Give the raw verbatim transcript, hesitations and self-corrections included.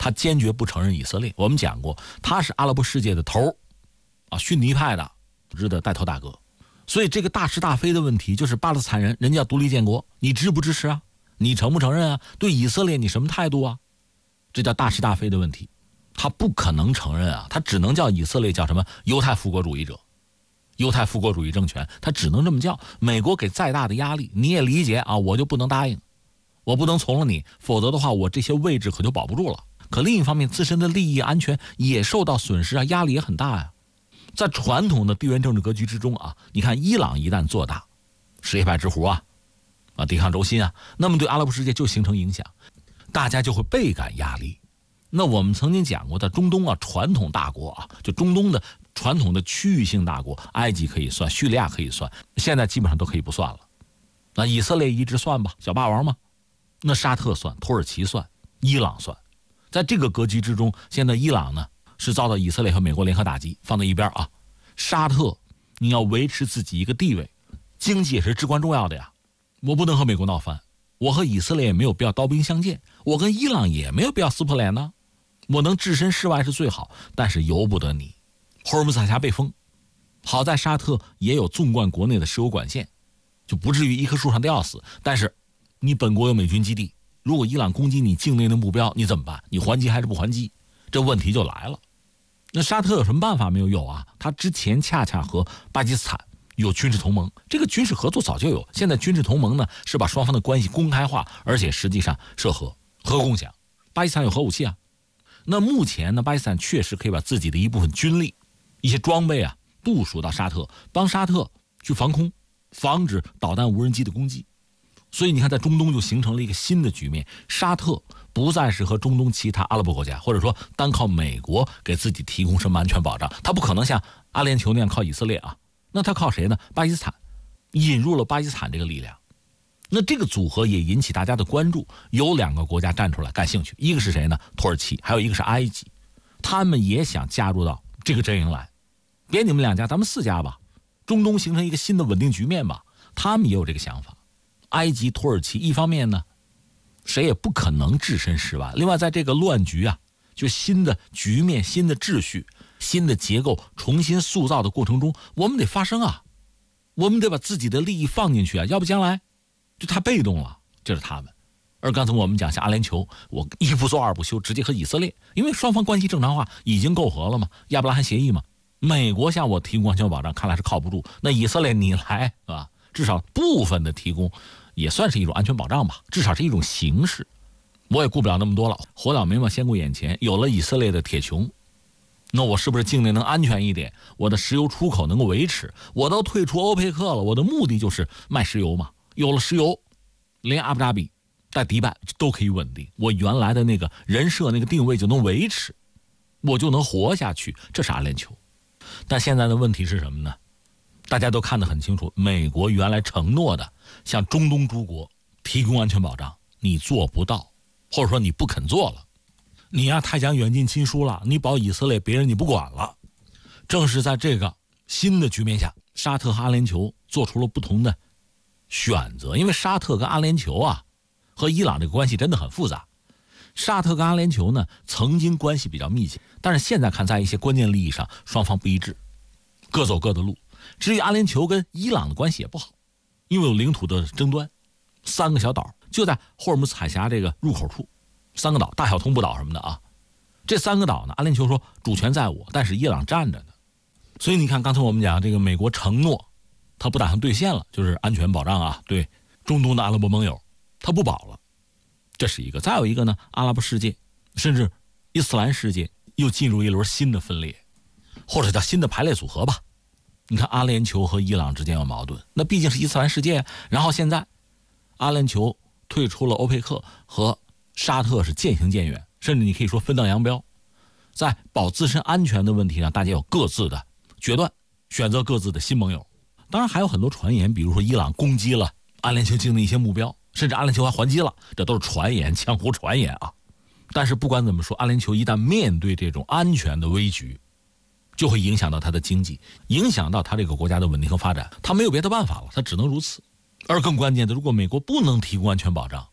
他坚决不承认以色列。我们讲过，他是阿拉伯世界的头啊，逊尼派的组织的带头大哥。所以这个大是大非的问题，就是巴勒斯坦人人家要独立建国，你支不支持啊？你承不承认啊？对以色列你什么态度啊？这叫大是大非的问题。他不可能承认啊，他只能叫以色列叫什么犹太复国主义者，犹太复国主义政权，他只能这么叫。美国给再大的压力，你也理解啊，我就不能答应，我不能从了你，否则的话我这些位置可就保不住了。可另一方面，自身的利益安全也受到损失啊，压力也很大呀。在传统的地缘政治格局之中啊，你看伊朗一旦做大，什叶派之狐啊，啊抵抗轴心啊，那么对阿拉伯世界就形成影响，大家就会倍感压力。那我们曾经讲过的中东啊，传统大国啊，就中东的传统的区域性大国，埃及可以算，叙利亚可以算，现在基本上都可以不算了。那以色列一直算吧，小霸王嘛。那沙特算，土耳其算，伊朗算。在这个格局之中，现在伊朗呢是遭到以色列和美国联合打击，放在一边啊。沙特你要维持自己一个地位，经济也是至关重要的呀。我不能和美国闹翻，我和以色列也没有必要刀兵相见，我跟伊朗也没有必要撕破脸呢。我能置身事外是最好，但是由不得你。霍尔木兹海峡被封，好在沙特也有纵贯国内的石油管线，就不至于一棵树上吊死。但是你本国有美军基地，如果伊朗攻击你境内的目标，你怎么办？你还击还是不还击？这问题就来了。那沙特有什么办法没有？有啊，他之前恰恰和巴基斯坦有军事同盟，这个军事合作早就有。现在军事同盟呢是把双方的关系公开化，而且实际上涉核核共享。巴基斯坦有核武器啊。那目前呢，巴基斯坦确实可以把自己的一部分军力、一些装备啊部署到沙特，帮沙特去防空，防止导弹无人机的攻击。所以你看，在中东就形成了一个新的局面，沙特不再是和中东其他阿拉伯国家，或者说单靠美国给自己提供什么安全保障，他不可能像阿联酋那样靠以色列啊，那他靠谁呢？巴基斯坦，引入了巴基斯坦这个力量。那这个组合也引起大家的关注，有两个国家站出来感兴趣，一个是谁呢？土耳其，还有一个是埃及，他们也想加入到这个阵营来。别你们两家，咱们四家吧，中东形成一个新的稳定局面吧，他们也有这个想法。埃及、土耳其一方面呢，谁也不可能置身事外。另外，在这个乱局啊，就新的局面、新的秩序、新的结构重新塑造的过程中，我们得发声啊，我们得把自己的利益放进去啊，要不将来就太被动了。这是他们。而刚才我们讲，像阿联酋，我一不做二不休，直接和以色列，因为双方关系正常化已经媾和了嘛，亚伯拉罕协议嘛。美国向我提供安全保障，看来是靠不住。那以色列你来啊，至少部分的提供也算是一种安全保障吧，至少是一种形式。我也顾不了那么多了，火燎眉毛先顾眼前。有了以色列的铁穹，那我是不是境内能安全一点？我的石油出口能够维持？我都退出欧佩克了，我的目的就是卖石油嘛。有了石油，连阿布扎比带迪拜都可以稳定，我原来的那个人设那个定位就能维持，我就能活下去。这是阿联酋。但现在的问题是什么呢？大家都看得很清楚，美国原来承诺的向中东诸国提供安全保障，你做不到，或者说你不肯做了。你呀、啊、太讲远近亲疏了，你保以色列别人你不管了。正是在这个新的局面下，沙特和阿联酋做出了不同的选择。因为沙特跟阿联酋啊和伊朗这个关系真的很复杂。沙特跟阿联酋呢曾经关系比较密切，但是现在看在一些关键利益上双方不一致，各走各的路。至于阿联酋跟伊朗的关系也不好，因为有领土的争端，三个小岛就在霍尔木兹海峡这个入口处，三个岛，大小通布岛什么的啊。这三个岛呢，阿联酋说主权在我，但是伊朗站着呢。所以你看，刚才我们讲这个美国承诺他不打算兑现了，就是安全保障啊，对中东的阿拉伯盟友他不保了，这是一个。再有一个呢，阿拉伯世界甚至伊斯兰世界又进入一轮新的分裂，或者叫新的排列组合吧。你看阿联酋和伊朗之间有矛盾，那毕竟是伊斯兰世界。然后现在阿联酋退出了欧佩克，和沙特是渐行渐远，甚至你可以说分道扬镳。在保自身安全的问题上，大家有各自的决断，选择各自的新盟友。当然还有很多传言，比如说伊朗攻击了阿联酋境的一些目标，甚至阿联酋还还击了，这都是传言，江湖传言啊。但是不管怎么说，阿联酋一旦面对这种安全的危局，就会影响到他的经济，影响到他这个国家的稳定和发展，他没有别的办法了，他只能如此。而更关键的，如果美国不能提供安全保障，